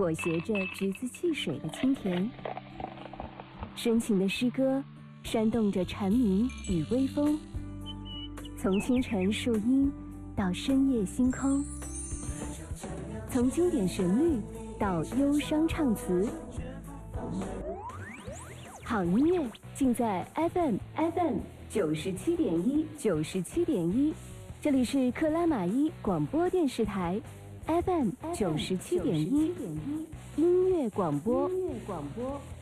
裹挟着橘子汽水的清甜。深情的诗歌煽动着蝉鸣与微风，从清晨树荫到深夜星空，从经典旋律到忧伤唱词，好音乐尽在 FM 97.1，这里是克拉玛依广播电视台 FM 97.1，音乐广播。